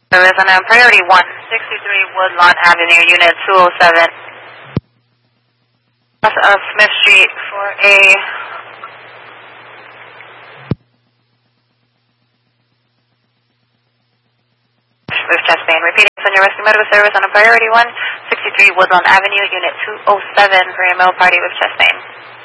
Service on priority 163 Woodlawn Avenue, Unit 207. Of Smith Street for a with chest pain. Repeating, send your rescue medical service on a priority 163 Woodlawn Avenue, Unit 207 for a male party with chest pain.